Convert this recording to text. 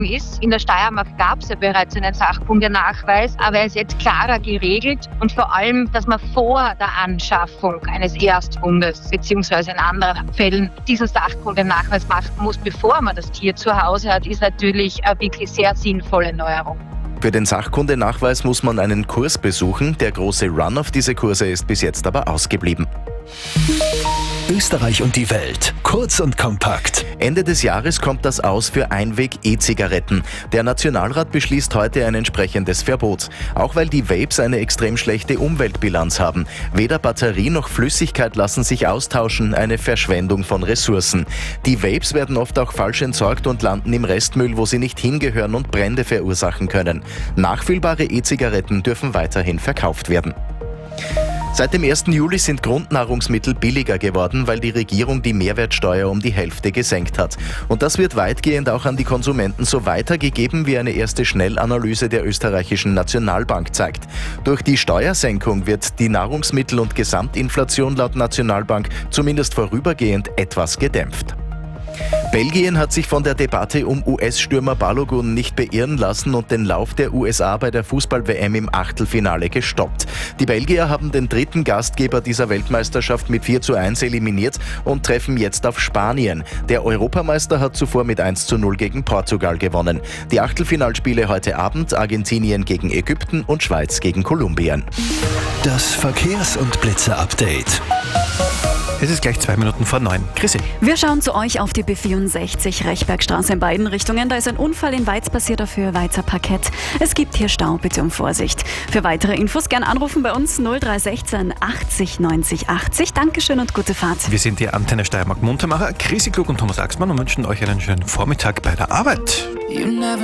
ist. In der Steiermark gab es ja bereits einen Sachkundenachweis, aber er ist jetzt klarer geregelt und vor allem, dass man vor der Anschaffung eines Ersthundes bzw. in anderen Fällen diesen Sachkundenachweis machen muss, bevor man das Tier zu Hause hat, ist natürlich eine wirklich sehr sinnvolle Neuerung. Für den Sachkundenachweis muss man einen Kurs besuchen. Der große Run auf diese Kurse ist bis jetzt aber ausgeblieben. Österreich und die Welt. Kurz und kompakt. Ende des Jahres kommt das Aus für Einweg-E-Zigaretten. Der Nationalrat beschließt heute ein entsprechendes Verbot. Auch weil die Vapes eine extrem schlechte Umweltbilanz haben. Weder Batterie noch Flüssigkeit lassen sich austauschen, eine Verschwendung von Ressourcen. Die Vapes werden oft auch falsch entsorgt und landen im Restmüll, wo sie nicht hingehören und Brände verursachen können. Nachfüllbare E-Zigaretten dürfen weiterhin verkauft werden. Seit dem 1. Juli sind Grundnahrungsmittel billiger geworden, weil die Regierung die Mehrwertsteuer um die Hälfte gesenkt hat. Und das wird weitgehend auch an die Konsumenten so weitergegeben, wie eine erste Schnellanalyse der österreichischen Nationalbank zeigt. Durch die Steuersenkung wird die Nahrungsmittel- und Gesamtinflation laut Nationalbank zumindest vorübergehend etwas gedämpft. Belgien hat sich von der Debatte um US-Stürmer Balogun nicht beirren lassen und den Lauf der USA bei der Fußball-WM im Achtelfinale gestoppt. Die Belgier haben den dritten Gastgeber dieser Weltmeisterschaft mit 4:1 eliminiert und treffen jetzt auf Spanien. Der Europameister hat zuvor mit 1:0 gegen Portugal gewonnen. Die Achtelfinalspiele heute Abend: Argentinien gegen Ägypten und Schweiz gegen Kolumbien. Das Verkehrs- und Blitzer-Update. Es ist gleich 2:09. Chrissy. Wir schauen zu euch auf die B64 Rechbergstraße in beiden Richtungen. Da ist ein Unfall in Weiz passiert, dafür Weizer Parkett. Es gibt hier Stau, bitte um Vorsicht. Für weitere Infos gern anrufen bei uns 0316 80 90 80. Dankeschön und gute Fahrt. Wir sind die Antenne Steiermark Muntermacher, Chrissy Klug und Thomas Axmann und wünschen euch einen schönen Vormittag bei der Arbeit.